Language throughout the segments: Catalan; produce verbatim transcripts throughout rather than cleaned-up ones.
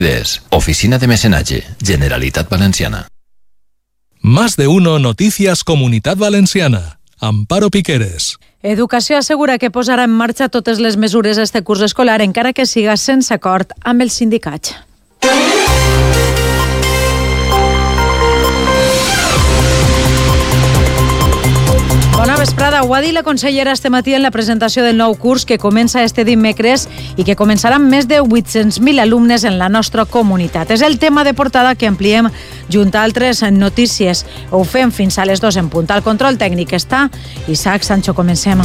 Oficina de Mecenatge, Generalitat Valenciana. Más de uno Noticias Comunitat Valenciana. Amparo Piqueres. Educació assegura que posarà en marxa totes les mesures este curs escolar, encara que siga sense acord amb els sindicats. Bona vesprada. Ho ha dit la consellera este matí en la presentació del nou curs que comença este dimecres i que començaran més de vuit-cents mil alumnes en la nostra comunitat. És el tema de portada que ampliem junt a altres notícies. Ho fem fins a les dues en punt. Al control tècnic està Isaac Sancho. Comencem.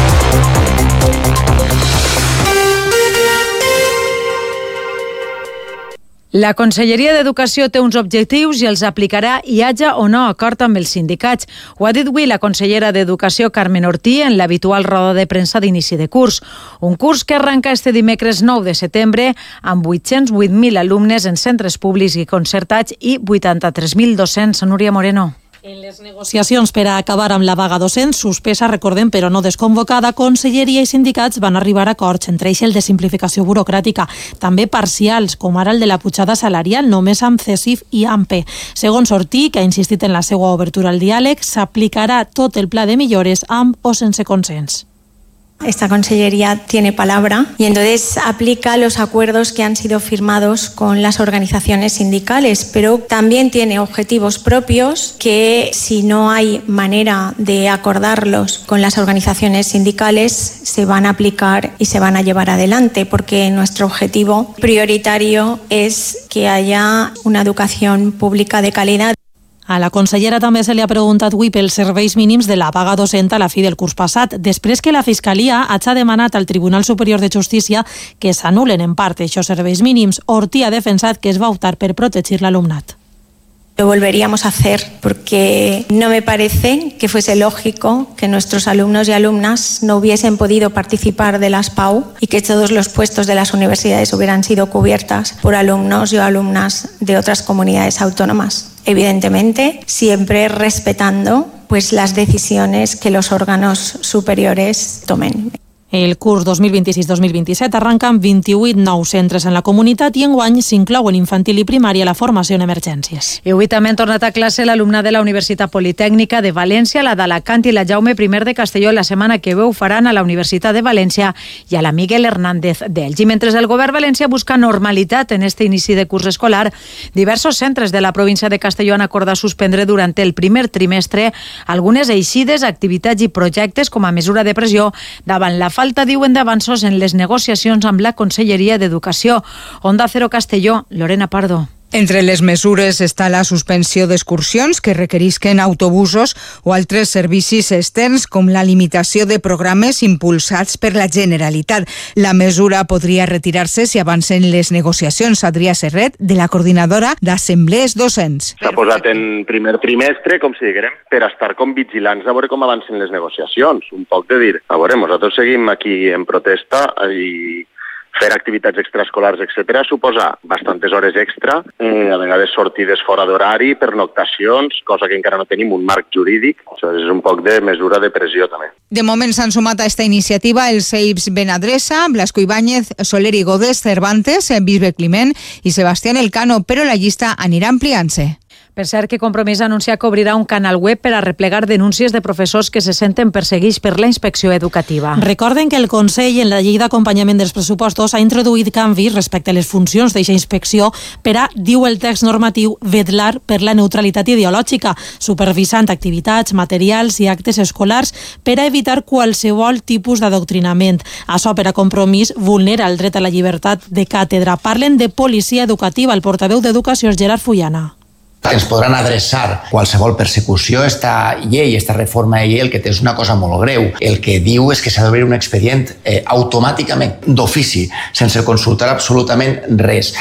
La Conselleria d'Educació té uns objectius i els aplicarà hi haja o no acord amb els sindicats. Ho ha dit avui la consellera d'Educació Carmen Ortí en l'habitual roda de premsa d'inici de curs. Un curs que arranca este dimecres nou de setembre amb vuit-cents vuit mil alumnes en centres públics i concertats i vuitanta-tres mil docents. Núria Moreno. En les negociacions per a acabar amb la vaga docent, suspesa, recordem, però no desconvocada, Conselleria i sindicats van arribar a acords, entre ells el de simplificació burocràtica, també parcials, com ara el de la pujada salarial, només amb C E S I F i A M P E. Segons Ortí, que ha insistit en la seva obertura al diàleg, s'aplicarà tot el pla de millores amb o sense consens. Esta consellería tiene palabra y entonces aplica los acuerdos que han sido firmados con las organizaciones sindicales, pero también tiene objetivos propios que, si no hay manera de acordarlos con las organizaciones sindicales, se van a aplicar y se van a llevar adelante, porque nuestro objetivo prioritario es que haya una educación pública de calidad. A la consellera també se li ha preguntat avui pels serveis mínims de la vaga docent a la fi del curs passat, després que la Fiscalia hagi demanat al Tribunal Superior de Justícia que s'anulen en part aquests serveis mínims. Ortí ha defensat que es va optar per protegir l'alumnat. Lo volveríamos a hacer porque no me parece que fuese lógico que nuestros alumnos y alumnas no hubiesen podido participar de las P A U y que todos los puestos de las universidades hubieran sido cubiertas por alumnos y alumnas de otras comunidades autónomas. Evidentemente, siempre respetando pues, las decisiones que los órganos superiores tomen. El curs dos mil vint-i-sis dos mil vint-i-set arranca amb vint-i-vuit nous centres en la comunitat i enguany s'inclouen infantil i primària a la formació en emergències. I avui també han tornat a classe l'alumna de la Universitat Politècnica de València, la d'Alacant i la Jaume I de Castelló. La setmana que ve ho faran a la Universitat de València i a la Miguel Hernández d'Elx. I mentre el govern valencià busca normalitat en este inici de curs escolar, diversos centres de la província de Castelló han acordat suspendre durant el primer trimestre algunes eixides, activitats i projectes com a mesura de pressió davant la falta, diuen, d'avanços en les negociacions amb la Conselleria d'Educació. Onda Cero Castelló, Lorena Pardo. Entre les mesures està la suspensió d'excursions que requerisquen autobusos o altres servicis externs, com la limitació de programes impulsats per la Generalitat. La mesura podria retirar-se si avancen les negociacions. Adrià Serret, de la Coordinadora d'Assemblees Docents. S'ha posat en primer trimestre, com si diguem, per estar com vigilants a veure com avancen les negociacions. Un poc de dir, a veure, nosaltres seguim aquí en protesta i fer activitats extraescolars, etcètera, suposa bastantes hores extra, eh, a vegades sortides fora d'horari, pernoctacions, cosa que encara no tenim un marc jurídic. Això és un poc de mesura de pressió, també. De moment s'han sumat a esta iniciativa els C E I P S Benadresa, Blasco Ibáñez, Soler i Godes, Cervantes, Bisbe Climent i Sebastián Elcano, però la llista anirà ampliant-se. Per cert, que Compromís ha anunciat que obrirà un canal web per a replegar denúncies de professors que se senten perseguits per la inspecció educativa. Recorden que el Consell, en la llei d'acompanyament dels pressupostos, ha introduït canvis respecte a les funcions d'aquesta inspecció per a, diu el text normatiu, vetllar per la neutralitat ideològica, supervisant activitats, materials i actes escolars per a evitar qualsevol tipus d'adoctrinament. Això, per a Compromís, vulnera el dret a la llibertat de càtedra. Parlen de policia educativa. El portaveu d'Educació és Gerard Fullana. Ens podran adreçar qualsevol persecució. Esta llei, esta reforma de llei, el que té és una cosa molt greu. El que diu és que s'ha d'obrir un expedient eh, automàticament, d'ofici, sense consultar absolutament res.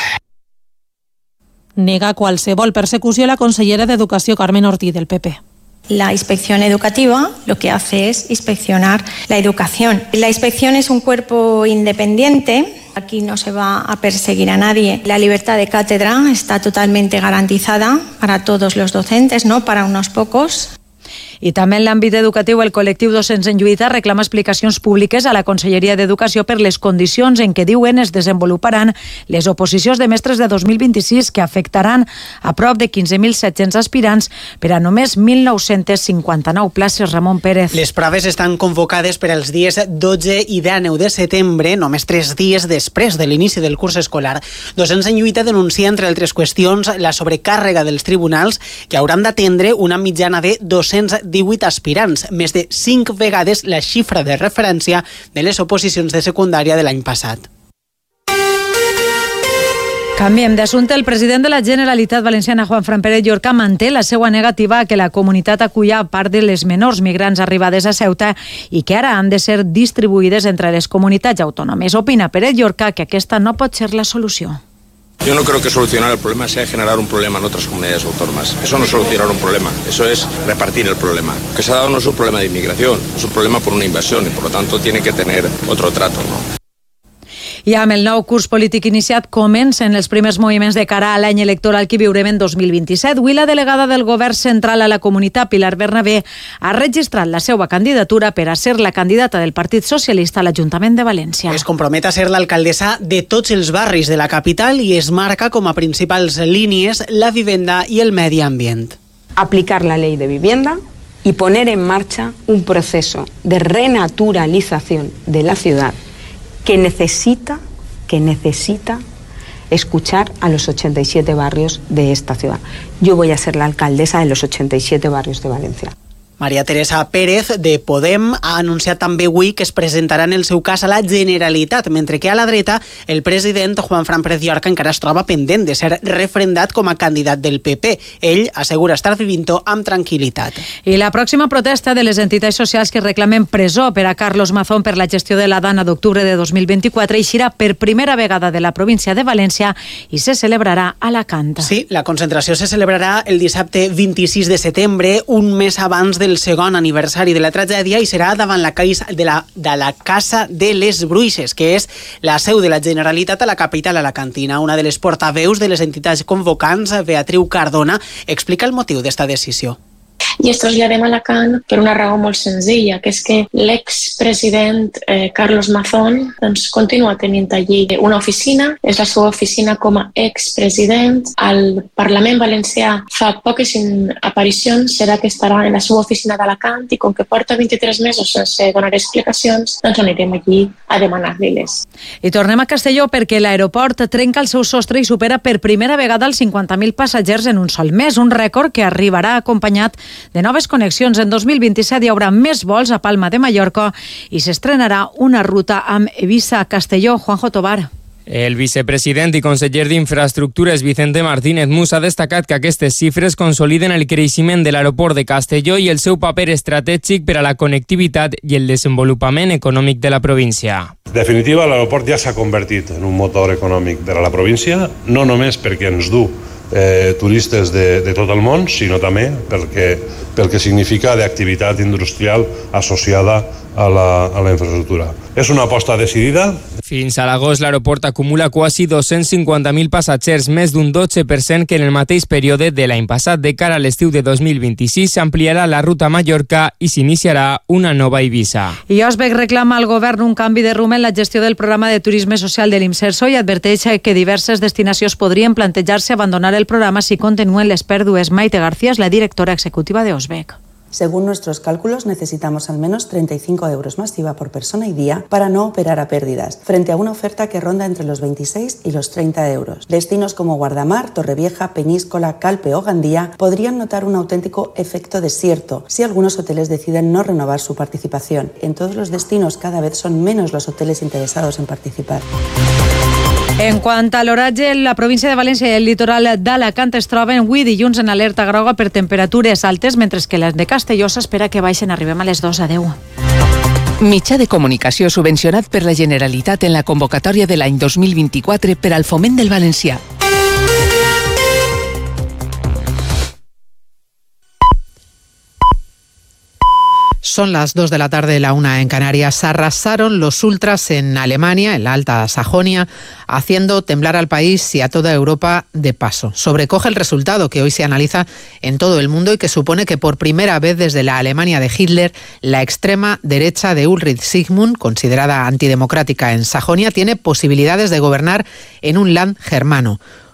Nega qualsevol persecució la consellera d'Educació Carmen Ortí del P P. La inspección educativa lo que hace es inspeccionar la educación. La inspección es un cuerpo independiente. Aquí no se va a perseguir a nadie. La libertad de cátedra está totalmente garantizada para todos los docentes, no para unos pocos. I també en l'àmbit educatiu, el col·lectiu Docents en Lluita reclama explicacions públiques a la Conselleria d'Educació per les condicions en què diuen es desenvoluparan les oposicions de mestres de dos mil vint-i-sis que afectaran a prop de quinze mil set-cents aspirants per a només mil nou-cents cinquanta-nou places. Ramon Pérez. Les proves estan convocades per als dies dotze i dinou de setembre, només tres dies després de l'inici del curs escolar. Docents en Lluita denuncia, entre altres qüestions, la sobrecàrrega dels tribunals que hauran d'atendre una mitjana de dos-cents divuit aspirants, més de cinc vegades la xifra de referència de les oposicions de secundària de l'any passat. Canviem d'assumpte. El president de la Generalitat Valenciana, Juanfran Pérez Llorca, manté la seva negativa a que la comunitat aculla part de les menors migrants arribades a Ceuta i que ara han de ser distribuïdes entre les comunitats autònomes. Opina Pérez Llorca que aquesta no pot ser la solució. Yo no creo que solucionar el problema sea generar un problema en otras comunidades autónomas. Eso no es solucionar un problema, eso es repartir el problema. Lo que se ha dado no es un problema de inmigración, es un problema por una invasión y por lo tanto tiene que tener otro trato, ¿no? I amb el nou curs polític iniciat comencen els primers moviments de cara a l'any electoral que viurem en dos mil vint-i-set. Avui la delegada del govern central a la comunitat, Pilar Bernabé, ha registrat la seva candidatura per a ser la candidata del Partit Socialista a l'Ajuntament de València. Es compromet a ser l'alcaldessa de tots els barris de la capital i es marca com a principals línies la vivenda i el medi ambient. Aplicar la ley de vivienda y poner en marcha un proceso de renaturalización de la ciudad que necesita, que necesita escuchar a los ochenta y siete barrios de esta ciudad. Yo voy a ser la alcaldesa de los ochenta y siete barrios de Valencia. Maria Teresa Pérez, de Podem, ha anunciat també avui que es presentarà en el seu cas a la Generalitat, mentre que a la dreta el president Juanfran Pérez Llorca encara es troba pendent de ser refrendat com a candidat del P P. Ell assegura estar vivint-ho amb tranquil·litat. I la pròxima protesta de les entitats socials que reclamen presó per a Carlos Mazón per la gestió de la Dana d'octubre de dos mil vint-i-quatre eixirà per primera vegada de la província de València i se celebrarà a Alacant. Sí, la concentració se celebrarà el dissabte vint-i-sis de setembre, un mes abans de el segon aniversari de la tragèdia, i serà davant la, de la, de la Casa de les Bruixes, que és la seu de la Generalitat a la capital alacantina. Una de les portaveus de les entitats convocants, Beatriu Cardona, explica el motiu d'esta decisió. I es traslladem a Alacant per una raó molt senzilla, que és que l'expresident eh, Carlos Mazón doncs, continua tenint allí una oficina, és la seva oficina com a expresident. Al Parlament Valencià fa poques aparicions, serà que estarà en la seva oficina d'Alacant i com que porta vint-i-tres mesos sense donar explicacions, doncs anirem allí a demanar-li-les. I tornem a Castelló perquè l'aeroport trenca el seu sostre i supera per primera vegada els cinquanta mil passatgers en un sol mes, un rècord que arribarà acompanyat de noves connexions. En dos mil vint-i-set hi haurà més vols a Palma de Mallorca i s'estrenarà una ruta amb Eivissa a Castelló. Juanjo Tobar. El vicepresident i conseller d'Infraestructures, Vicente Martínez Mus, ha destacat que aquestes xifres consoliden el creixement de l'aeroport de Castelló i el seu paper estratègic per a la connectivitat i el desenvolupament econòmic de la província. En definitiva, l'aeroport ja s'ha convertit en un motor econòmic de la província, no només perquè ens du eh, turistes de, de tot el món, sinó també perquè, pel que significa d'activitat industrial associada a la, a la infraestructura. És una aposta decidida. Fins a l'agost, l'aeroport acumula quasi dos-cents cinquanta mil passatgers, més d'un dotze per cent que en el mateix període de l'any passat. De cara a l'estiu de dos mil vint-i-sis, s'ampliarà la ruta a Mallorca i s'iniciarà una nova Eivissa. I Osbec reclama al govern un canvi de rumb en la gestió del programa de turisme social de l'Imserso i adverteix que diverses destinacions podrien plantejar-se abandonar el programa si continuen les pèrdues. Maite García és la directora executiva de Osbec. Según nuestros cálculos, necesitamos al menos treinta y cinco euros más I V A por persona y día para no operar a pérdidas, frente a una oferta que ronda entre los veintiséis y los treinta euros. Destinos como Guardamar, Torrevieja, Peñíscola, Calpe o Gandía podrían notar un auténtico efecto desierto si algunos hoteles deciden no renovar su participación. En todos los destinos cada vez son menos los hoteles interesados en participar. En quant a l'oratge, la província de València i el litoral d'Alacant es troben avui dilluns en alerta groga per temperatures altes, mentre que les de Castelló s'espera que baixen. Arribem a les dos a deu. Mitjà de comunicació subvencionat per la Generalitat en la convocatòria de l'any dos mil vint-i-quatre per al foment del valencià. Son las dos de la tarde, la una en Canarias. Arrasaron los ultras en Alemania, en la Alta Sajonia, haciendo temblar al país y a toda Europa de paso. Sobrecoge el resultado que hoy se analiza en todo el mundo y que supone que por primera vez desde la Alemania de Hitler, la extrema derecha de Ulrich Sigmund, considerada antidemocrática en Sajonia, tiene posibilidades de gobernar en un land germano.